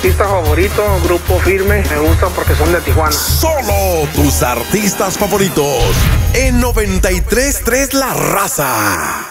artista favorito, Grupo Firme, me gustan porque son de Tijuana. Solo tus artistas favoritos en 93.3 La Raza.